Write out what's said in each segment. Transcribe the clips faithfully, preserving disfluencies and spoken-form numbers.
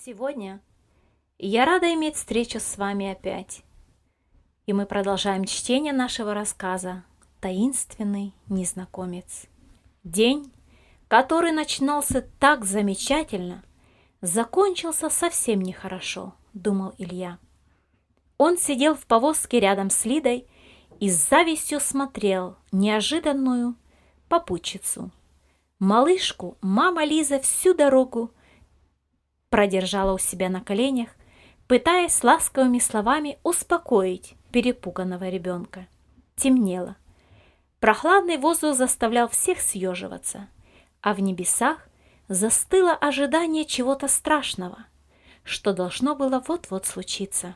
Сегодня я рада иметь встречу с вами опять. И мы продолжаем чтение нашего рассказа «Таинственный незнакомец». День, который начинался так замечательно, закончился совсем нехорошо, думал Илья. Он сидел в повозке рядом с Лидой и с завистью смотрел неожиданную попутчицу. Малышку мама Лиза всю дорогу продержала у себя на коленях, пытаясь ласковыми словами успокоить перепуганного ребенка. Темнело. Прохладный воздух заставлял всех съеживаться, а в небесах застыло ожидание чего-то страшного, что должно было вот-вот случиться.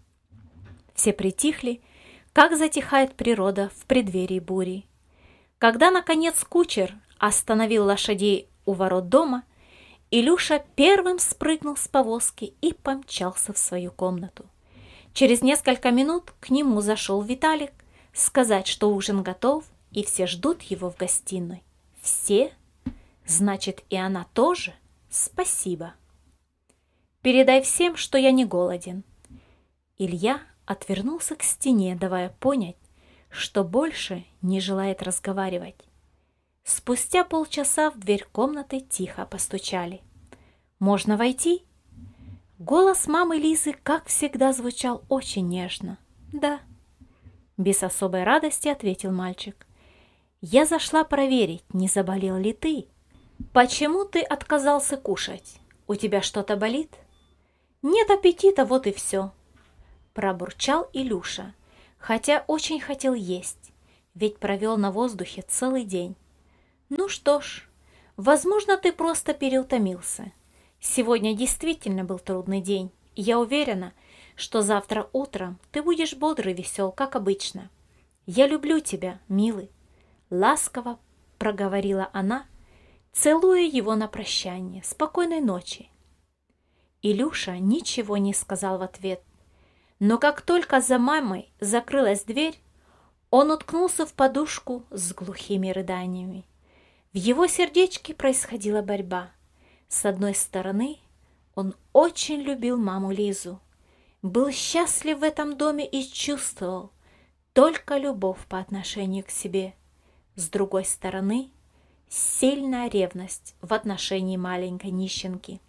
Все притихли, как затихает природа в преддверии бури. Когда, наконец, кучер остановил лошадей у ворот дома, Илюша первым спрыгнул с повозки и помчался в свою комнату. Через несколько минут к нему зашел Виталик сказать, что ужин готов, и все ждут его в гостиной. Все? Значит, и она тоже? Спасибо. Передай всем, что я не голоден. Илья отвернулся к стене, давая понять, что больше не желает разговаривать. Спустя полчаса в дверь комнаты тихо постучали. «Можно войти?» Голос мамы Лизы, как всегда, звучал очень нежно. «Да». Без особой радости ответил мальчик. «Я зашла проверить, не заболел ли ты. Почему ты отказался кушать? У тебя что-то болит?» «Нет аппетита, вот и все», пробурчал Илюша, хотя очень хотел есть, ведь провел на воздухе целый день. «Ну что ж, возможно, ты просто переутомился. Сегодня действительно был трудный день, и я уверена, что завтра утром ты будешь бодрый и весел, как обычно. Я люблю тебя, милый», — ласково проговорила она, целуя его на прощание. «Спокойной ночи». Илюша ничего не сказал в ответ, но как только за мамой закрылась дверь, он уткнулся в подушку с глухими рыданиями. В его сердечке происходила борьба. С одной стороны, он очень любил маму Лизу, был счастлив в этом доме и чувствовал только любовь по отношению к себе. С другой стороны, сильная ревность в отношении маленькой нищенки,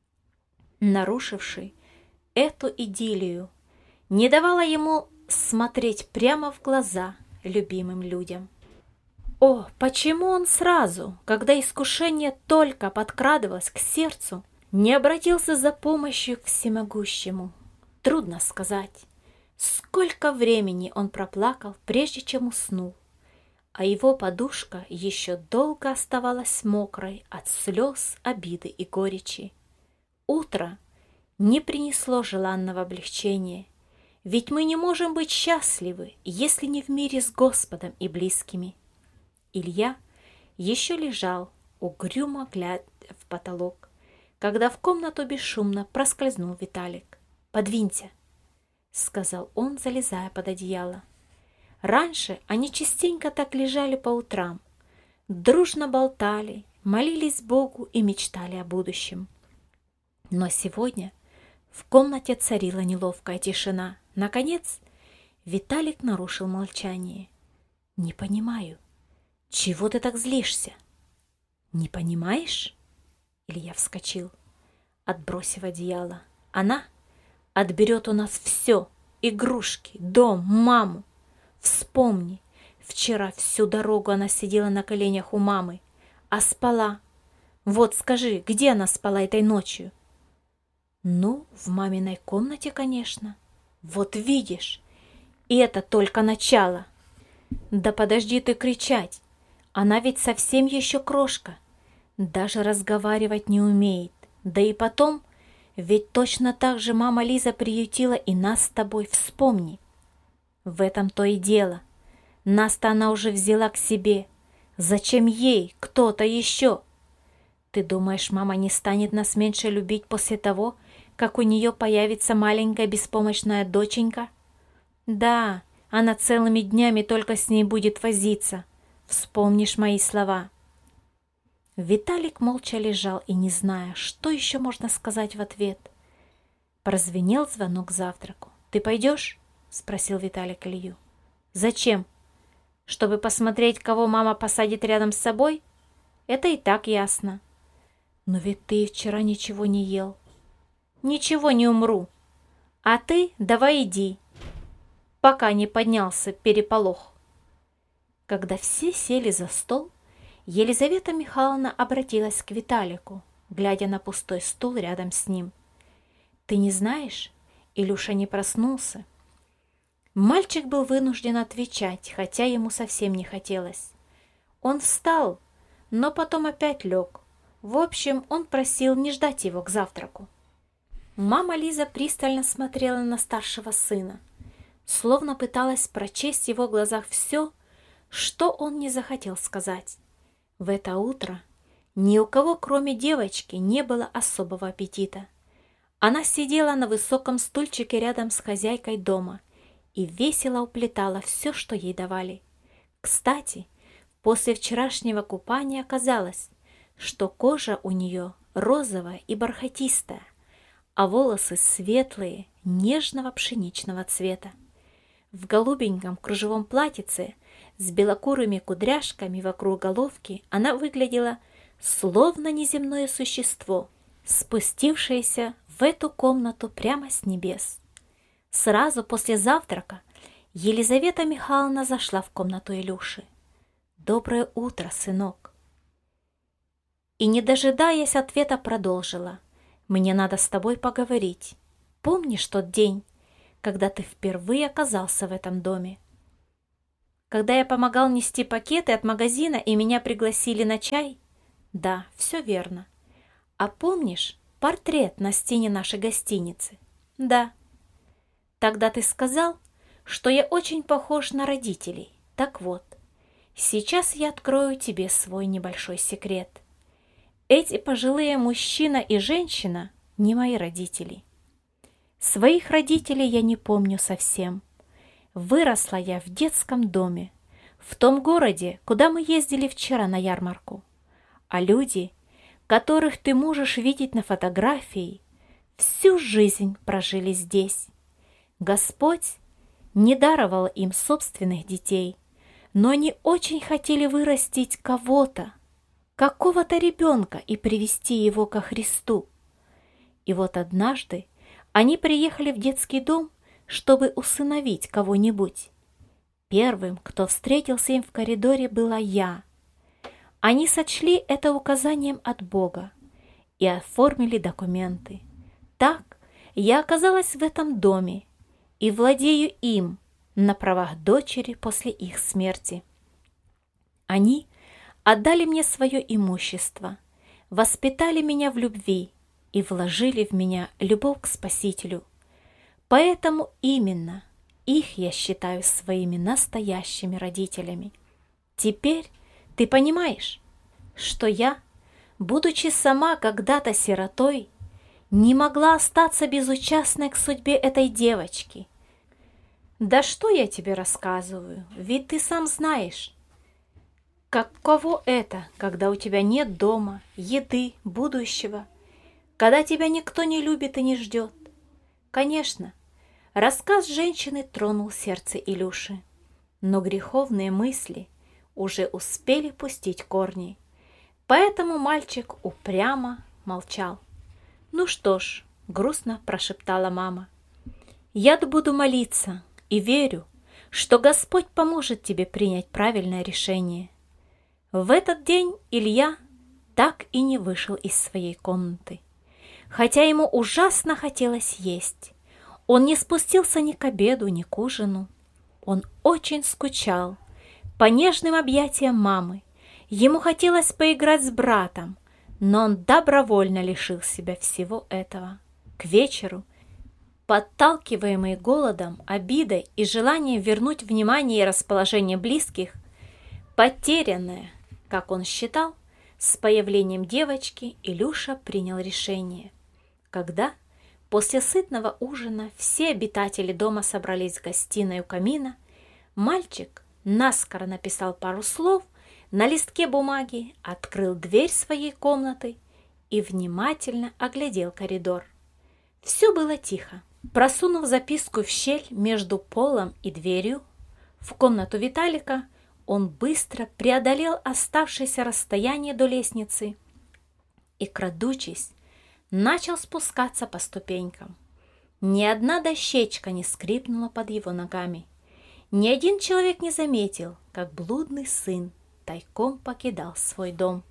нарушившей эту идиллию, не давала ему смотреть прямо в глаза любимым людям. О, почему он сразу, когда искушение только подкрадывалось к сердцу, не обратился за помощью к всемогущему? Трудно сказать, сколько времени он проплакал, прежде чем уснул, а его подушка еще долго оставалась мокрой от слез, обиды и горечи. Утро не принесло желанного облегчения, ведь мы не можем быть счастливы, если не в мире с Господом и близкими. Илья еще лежал, угрюмо глядя в потолок, когда в комнату бесшумно проскользнул Виталик. «Подвинься», — сказал он, залезая под одеяло. Раньше они частенько так лежали по утрам, дружно болтали, молились Богу и мечтали о будущем. Но сегодня в комнате царила неловкая тишина. Наконец Виталик нарушил молчание. «Не понимаю. Чего ты так злишься?» «Не понимаешь?» Илья вскочил, отбросив одеяло. «Она отберет у нас все: игрушки, дом, маму. Вспомни, вчера всю дорогу она сидела на коленях у мамы, а спала. Вот скажи, где она спала этой ночью?» «Ну, в маминой комнате, конечно». «Вот видишь, и это только начало». «Да подожди ты кричать. Она ведь совсем еще крошка, даже разговаривать не умеет. Да и потом, ведь точно так же мама Лиза приютила и нас с тобой, вспомни». «В этом-то и дело. Нас-то она уже взяла к себе. Зачем ей кто-то еще? Ты думаешь, мама не станет нас меньше любить после того, как у нее появится маленькая беспомощная доченька? Да, она целыми днями только с ней будет возиться. Вспомнишь мои слова». Виталик молча лежал и, не зная, что еще можно сказать в ответ, Прозвенел звонок к завтраку. «Ты пойдешь?» — спросил Виталик Илью. «Зачем? Чтобы посмотреть, кого мама посадит рядом с собой? Это и так ясно». «Но ведь ты вчера ничего не ел». «Ничего, не умру. А ты давай иди, пока не поднялся переполох». Когда все сели за стол, Елизавета Михайловна обратилась к Виталику, глядя на пустой стул рядом с ним. «Ты не знаешь, Илюша не проснулся?» Мальчик был вынужден отвечать, хотя ему совсем не хотелось. Он встал, но потом опять лег. В общем, он просил не ждать его к завтраку. Мама Лиза пристально смотрела на старшего сына, словно пыталась прочесть в его глазах все, что он не захотел сказать. В это утро ни у кого, кроме девочки, не было особого аппетита. Она сидела на высоком стульчике рядом с хозяйкой дома и весело уплетала все, что ей давали. Кстати, после вчерашнего купания оказалось, что кожа у нее розовая и бархатистая, а волосы светлые, нежного пшеничного цвета. В голубеньком кружевом платьице с белокурыми кудряшками вокруг головки она выглядела словно неземное существо, спустившееся в эту комнату прямо с небес. Сразу после завтрака Елизавета Михайловна зашла в комнату Илюши. «Доброе утро, сынок!» И, не дожидаясь ответа, продолжила. «Мне надо с тобой поговорить. Помнишь тот день, когда ты впервые оказался в этом доме? Когда я помогал нести пакеты от магазина и меня пригласили на чай?» «Да, все верно. А помнишь портрет на стене нашей гостиницы?» «Да». «Тогда ты сказал, что я очень похож на родителей. Так вот, сейчас я открою тебе свой небольшой секрет. Эти пожилые мужчина и женщина не мои родители. Своих родителей я не помню совсем. Выросла я в детском доме, в том городе, куда мы ездили вчера на ярмарку. А люди, которых ты можешь видеть на фотографии, всю жизнь прожили здесь. Господь не даровал им собственных детей, но они очень хотели вырастить кого-то, какого-то ребенка и привести его ко Христу. И вот однажды они приехали в детский дом, чтобы усыновить кого-нибудь. Первым, кто встретился им в коридоре, была я. Они сочли это указанием от Бога и оформили документы. Так я оказалась в этом доме и владею им на правах дочери после их смерти. Они отдали мне свое имущество, воспитали меня в любви и вложили в меня любовь к Спасителю. Поэтому именно их я считаю своими настоящими родителями. Теперь ты понимаешь, что я, будучи сама когда-то сиротой, не могла остаться безучастной к судьбе этой девочки. Да что я тебе рассказываю, ведь ты сам знаешь, каково это, когда у тебя нет дома, еды, будущего, когда тебя никто не любит и не ждет. Конечно, рассказ женщины тронул сердце Илюши, но греховные мысли уже успели пустить корни, поэтому мальчик упрямо молчал. «Ну что ж», — грустно прошептала мама, — «я буду молиться и верю, что Господь поможет тебе принять правильное решение». В этот день Илья так и не вышел из своей комнаты, хотя ему ужасно хотелось есть. Он не спустился ни к обеду, ни к ужину. Он очень скучал по нежным объятиям мамы. Ему хотелось поиграть с братом, но он добровольно лишил себя всего этого. К вечеру, подталкиваемый голодом, обидой и желанием вернуть внимание и расположение близких, потерянная, как он считал, с появлением девочки, Илюша принял решение. Когда после сытного ужина все обитатели дома собрались в гостиной у камина, мальчик наскоро написал пару слов на листке бумаги, открыл дверь своей комнаты и внимательно оглядел коридор. Все было тихо. Просунув записку в щель между полом и дверью в комнату Виталика, он быстро преодолел оставшееся расстояние до лестницы и, крадучись, начал спускаться по ступенькам. Ни одна дощечка не скрипнула под его ногами. Ни один человек не заметил, как блудный сын тайком покидал свой дом.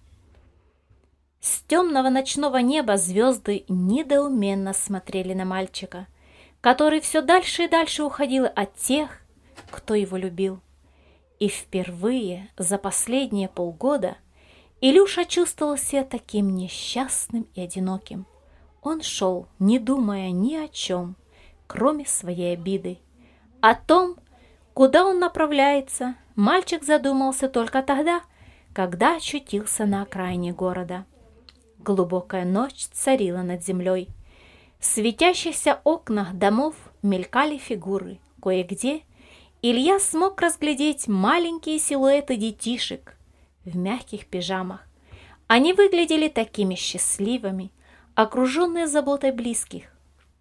С темного ночного неба звезды недоуменно смотрели на мальчика, который все дальше и дальше уходил от тех, кто его любил. И впервые за последние полгода Илюша чувствовал себя таким несчастным и одиноким. Он шел, не думая ни о чем, кроме своей обиды. О том, куда он направляется, мальчик задумался только тогда, когда очутился на окраине города. Глубокая ночь царила над землей. В светящихся окнах домов мелькали фигуры. Кое-где Илья смог разглядеть маленькие силуэты детишек в мягких пижамах. Они выглядели такими счастливыми, окруженные заботой близких.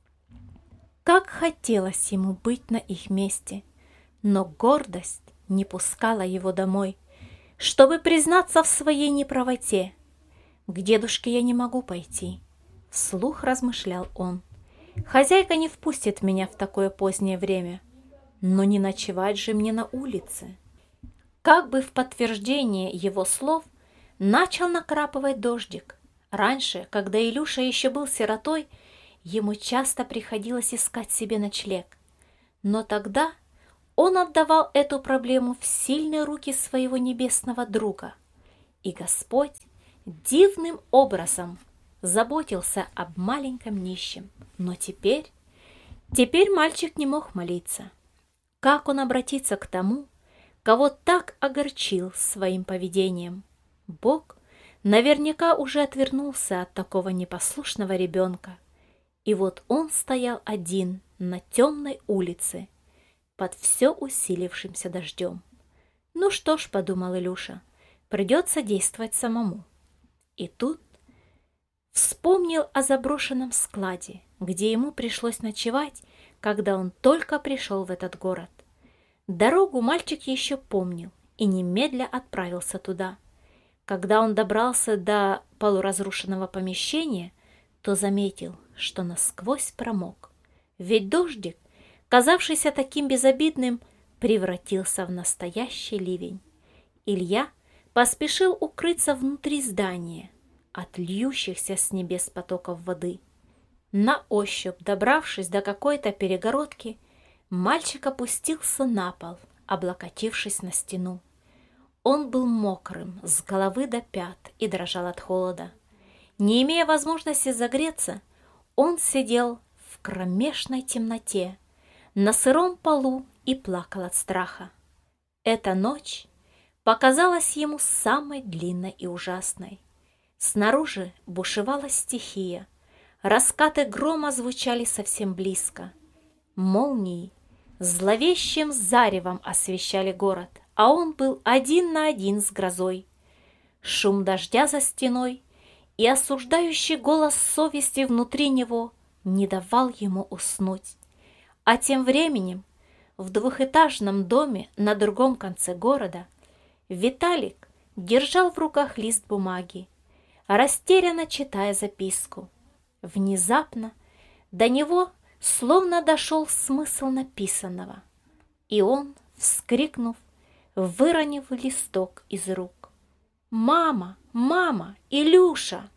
Как хотелось ему быть на их месте, но гордость не пускала его домой, чтобы признаться в своей неправоте. «К дедушке я не могу пойти», — вслух размышлял он. «Хозяйка не впустит меня в такое позднее время, но не ночевать же мне на улице». Как бы в подтверждение его слов начал накрапывать дождик. Раньше, когда Илюша еще был сиротой, ему часто приходилось искать себе ночлег. Но тогда он отдавал эту проблему в сильные руки своего небесного друга. И Господь дивным образом заботился об маленьком нищем. Но теперь, теперь мальчик не мог молиться. Как он обратится к тому, кого так огорчил своим поведением? Бог наверняка уже отвернулся от такого непослушного ребенка. И вот он стоял один на темной улице под все усилившимся дождем. «Ну что ж», — подумал Илюша, — «придется действовать самому». И тут вспомнил о заброшенном складе, где ему пришлось ночевать, когда он только пришел в этот город. Дорогу мальчик еще помнил и немедля отправился туда. Когда он добрался до полуразрушенного помещения, то заметил, что насквозь промок. Ведь дождик, казавшийся таким безобидным, превратился в настоящий ливень. Илья поспешил укрыться внутри здания от льющихся с небес потоков воды. На ощупь, добравшись до какой-то перегородки, мальчик опустился на пол, облокотившись на стену. Он был мокрым с головы до пят и дрожал от холода. Не имея возможности загреться, он сидел в кромешной темноте на сыром полу и плакал от страха. Эта ночь показалась ему самой длинной и ужасной. Снаружи бушевала стихия, раскаты грома звучали совсем близко. Молнии зловещим заревом освещали город, а он был один на один с грозой. Шум дождя за стеной и осуждающий голос совести внутри него не давал ему уснуть. А тем временем в двухэтажном доме на другом конце города Виталик держал в руках лист бумаги, растерянно читая записку. Внезапно до него словно дошел смысл написанного, и он, вскрикнув, выронив листок из рук: «Мама! Мама! Илюша!»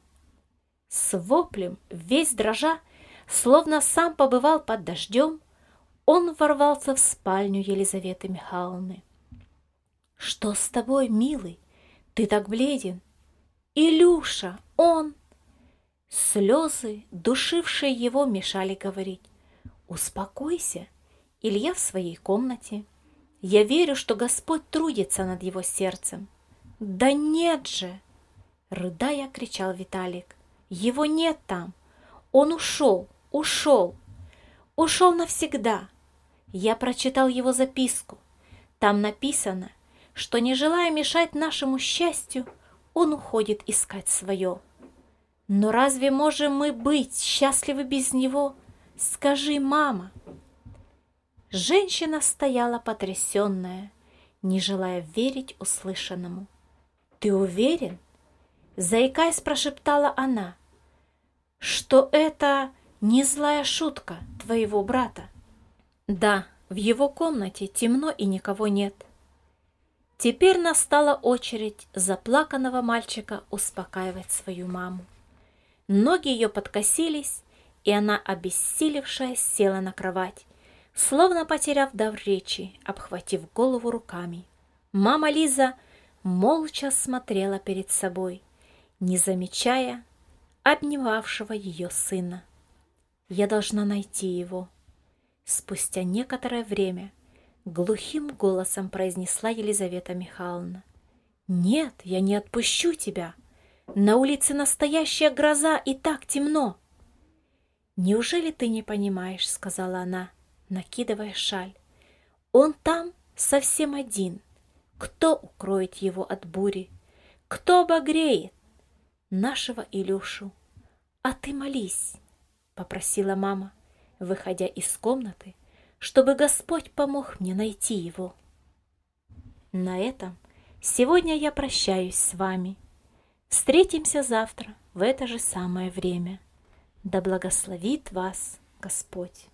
С воплем, весь дрожа, словно сам побывал под дождем, он ворвался в спальню Елизаветы Михайловны. «Что с тобой, милый? Ты так бледен!» «Илюша! Он...» Слезы, душившие его, мешали говорить. «Успокойся, Илья в своей комнате. Я верю, что Господь трудится над его сердцем». «Да нет же!» — рыдая, кричал Виталик. «Его нет там! Он ушел, ушел, ушел навсегда! Я прочитал его записку. Там написано, что, не желая мешать нашему счастью, он уходит искать свое. Но разве можем мы быть счастливы без него? Скажи, мама!» Женщина стояла потрясенная, не желая верить услышанному. «Ты уверен?» — заикаясь, прошептала она, «что это не злая шутка твоего брата?» «Да, в его комнате темно и никого нет». Теперь настала очередь заплаканного мальчика успокаивать свою маму. Ноги ее подкосились, и она, обессилевшая, села на кровать, словно потеряв дар речи, обхватив голову руками. Мама Лиза молча смотрела перед собой, не замечая обнимавшего ее сына. «Я должна найти его». Спустя некоторое время глухим голосом произнесла Елизавета Михайловна. «Нет, я не отпущу тебя. На улице настоящая гроза, и так темно». «Неужели ты не понимаешь?» — сказала она, накидывая шаль. «Он там совсем один. Кто укроет его от бури? Кто обогреет нашего Илюшу? А ты молись», — попросила мама, выходя из комнаты, чтобы Господь помог мне найти его. На этом сегодня я прощаюсь с вами. Встретимся завтра в это же самое время. Да благословит вас Господь!